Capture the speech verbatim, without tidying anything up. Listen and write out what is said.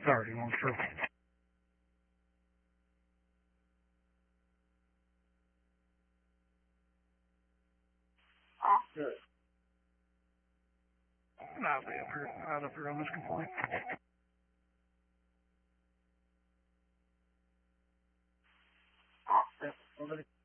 Sorry, you want to true. Good. I'll be up here, out up here on this complaint. Yeah, somebody.